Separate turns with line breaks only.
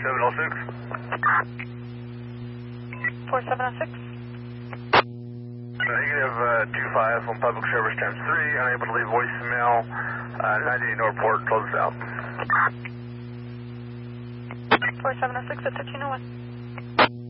4706.
Negative 25 on public service times 3, unable to leave voicemail, 98 Northport, close out.
4706 at 1301.